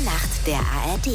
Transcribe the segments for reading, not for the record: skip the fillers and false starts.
Nacht der ARD.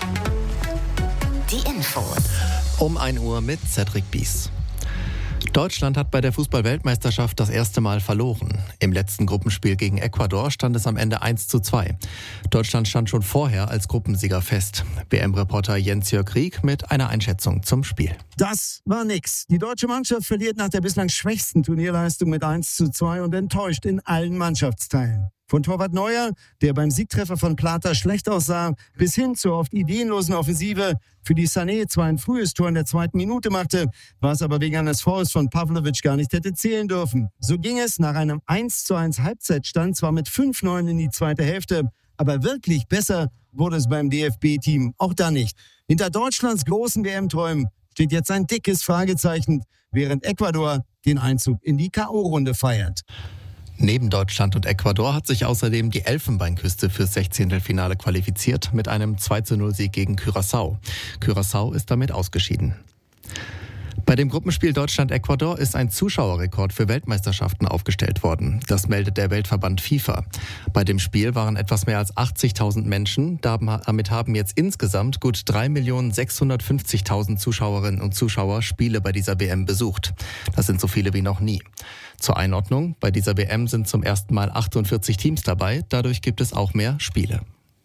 Die Infos. Um 1 Uhr mit Cedric Bies. Deutschland hat bei der Fußball-Weltmeisterschaft das erste Mal verloren. Im letzten Gruppenspiel gegen Ecuador stand es am Ende 1:2. Deutschland stand schon vorher als Gruppensieger fest. WM-Reporter Jens-Jörg Rieck mit einer Einschätzung zum Spiel. Das war nix. Die deutsche Mannschaft verliert nach der bislang schwächsten Turnierleistung mit 1:2 und enttäuscht in allen Mannschaftsteilen. Von Torwart Neuer, der beim Siegtreffer von Plata schlecht aussah, bis hin zur oft ideenlosen Offensive, für die Sané zwar ein frühes Tor in der 2. Minute machte, was aber wegen eines Fouls von Pavlovic gar nicht hätte zählen dürfen. So ging es nach einem 1:1 Halbzeitstand zwar mit 5:9 in die zweite Hälfte, aber wirklich besser wurde es beim DFB-Team auch da nicht. Hinter Deutschlands großen WM-Träumen steht jetzt ein dickes Fragezeichen, während Ecuador den Einzug in die K.O.-Runde feiert. Neben Deutschland und Ecuador hat sich außerdem die Elfenbeinküste fürs 16. Qualifiziert mit einem 2:0-Sieg gegen Curaçao. Curaçao ist damit ausgeschieden. Bei dem Gruppenspiel Deutschland-Ecuador ist ein Zuschauerrekord für Weltmeisterschaften aufgestellt worden. Das meldet der Weltverband FIFA. Bei dem Spiel waren etwas mehr als 80.000 Menschen. Damit haben jetzt insgesamt gut 3.650.000 Zuschauerinnen und Zuschauer Spiele bei dieser WM besucht. Das sind so viele wie noch nie. Zur Einordnung, bei dieser WM sind zum ersten Mal 48 Teams dabei. Dadurch gibt es auch mehr Spiele.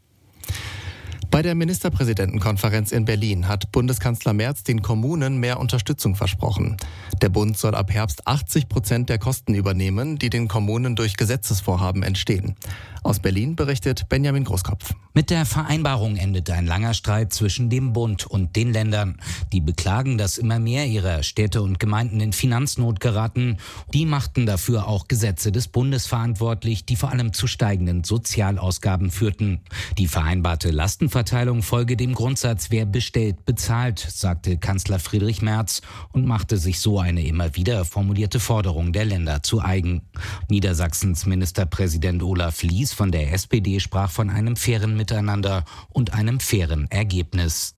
Bei der Ministerpräsidentenkonferenz in Berlin hat Bundeskanzler Merz den Kommunen mehr Unterstützung versprochen. Der Bund soll ab Herbst 80% der Kosten übernehmen, die den Kommunen durch Gesetzesvorhaben entstehen. Aus Berlin berichtet Benjamin Großkopf. Mit der Vereinbarung endet ein langer Streit zwischen dem Bund und den Ländern. Die beklagen, dass immer mehr ihrer Städte und Gemeinden in Finanznot geraten. Die machten dafür auch Gesetze des Bundes verantwortlich, die vor allem zu steigenden Sozialausgaben führten. Die vereinbarte Lastenverteilung folge dem Grundsatz, wer bestellt, bezahlt, sagte Kanzler Friedrich Merz und machte sich so eine immer wieder formulierte Forderung der Länder zu eigen. Niedersachsens Ministerpräsident Olaf Lies von der SPD sprach von einem fairen Miteinander und einem fairen Ergebnis.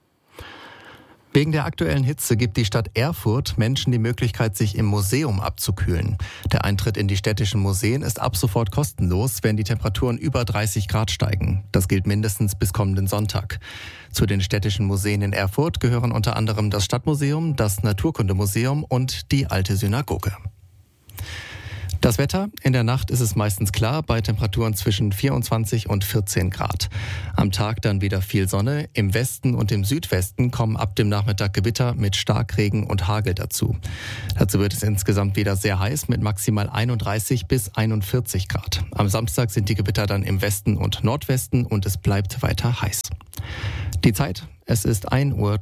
Wegen der aktuellen Hitze gibt die Stadt Erfurt Menschen die Möglichkeit, sich im Museum abzukühlen. Der Eintritt in die städtischen Museen ist ab sofort kostenlos, wenn die Temperaturen über 30 Grad steigen. Das gilt mindestens bis kommenden Sonntag. Zu den städtischen Museen in Erfurt gehören unter anderem das Stadtmuseum, das Naturkundemuseum und die Alte Synagoge. Das Wetter: In der Nacht ist es meistens klar bei Temperaturen zwischen 24 und 14 Grad. Am Tag dann wieder viel Sonne. Im Westen und im Südwesten kommen ab dem Nachmittag Gewitter mit Starkregen und Hagel dazu. Dazu wird es insgesamt wieder sehr heiß mit maximal 31 bis 41 Grad. Am Samstag sind die Gewitter dann im Westen und Nordwesten und es bleibt weiter heiß. Die Zeit: Es ist 1:03 Uhr.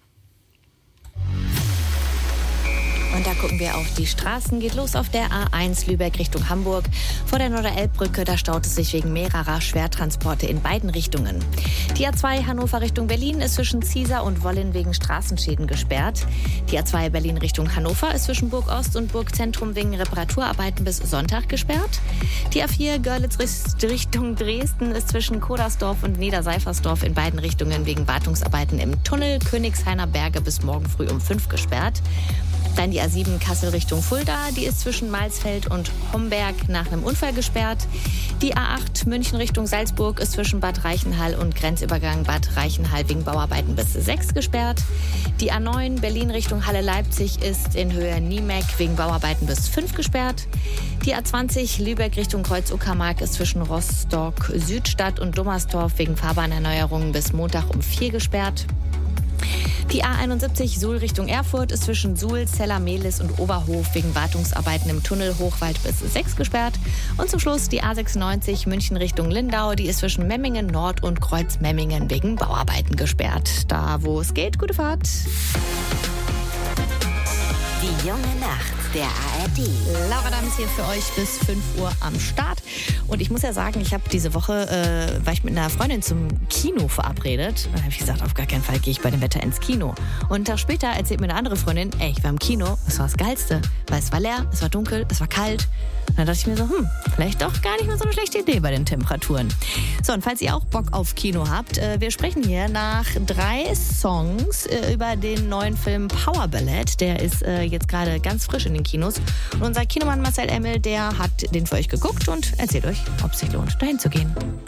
Und da gucken wir auf die Straßen. Geht los auf der A1 Lübeck Richtung Hamburg. Vor der Norderelbbrücke, da staut es sich wegen mehrerer Schwertransporte in beiden Richtungen. Die A2 Hannover Richtung Berlin ist zwischen Ziesar und Wollin wegen Straßenschäden gesperrt. Die A2 Berlin Richtung Hannover ist zwischen Burg Ost und Burg Zentrum wegen Reparaturarbeiten bis Sonntag gesperrt. Die A4 Görlitz Richtung Dresden ist zwischen Kodersdorf und Niederseifersdorf in beiden Richtungen wegen Wartungsarbeiten im Tunnel Königshainer Berge bis morgen früh um 5 gesperrt. Dann die A7 Kassel Richtung Fulda, die ist zwischen Malsfeld und Homberg nach einem Unfall gesperrt. Die A8 München Richtung Salzburg ist zwischen Bad Reichenhall und Grenzübergang Bad Reichenhall wegen Bauarbeiten bis 6 gesperrt. Die A9 Berlin Richtung Halle-Leipzig ist in Höhe Niemeck wegen Bauarbeiten bis 5 gesperrt. Die A20 Lübeck Richtung Kreuz-Uckermark ist zwischen Rostock Südstadt und Dummersdorf wegen Fahrbahnerneuerungen bis Montag um 4 gesperrt. Die A71 Suhl Richtung Erfurt ist zwischen Suhl, Zella-Mehlis und Oberhof wegen Wartungsarbeiten im Tunnel Hochwald bis 6 gesperrt. Und zum Schluss die A96 München Richtung Lindau, die ist zwischen Memmingen Nord und Kreuz-Memmingen wegen Bauarbeiten gesperrt. Da, wo es geht, gute Fahrt. Die junge Nacht der ARD. Laura Damm ist hier für euch bis 5 Uhr am Start. Und ich muss ja sagen, ich habe diese Woche, war ich mit einer Freundin zum Kino verabredet. Dann habe ich gesagt, auf gar keinen Fall gehe ich bei dem Wetter ins Kino. Und einen Tag später erzählt mir eine andere Freundin, ich war im Kino, das war das Geilste. Weil es war leer, es war dunkel, es war kalt. Und dann dachte ich mir so, vielleicht doch gar nicht mal so eine schlechte Idee bei den Temperaturen. So, und falls ihr auch Bock auf Kino habt, wir sprechen hier nach 3 Songs über den neuen Film Power Ballad. Der ist jetzt gerade ganz frisch in den Kinos. Und unser Kinomann Marcel Emmel, der hat den für euch geguckt und erzählt euch, ob es sich lohnt, dahin zu gehen.